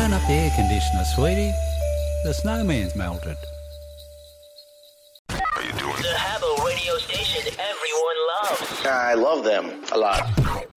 Turn up the air conditioner, sweetie. The snowman's melted. How you doing? The Habbo radio station everyone loves. I love them a lot.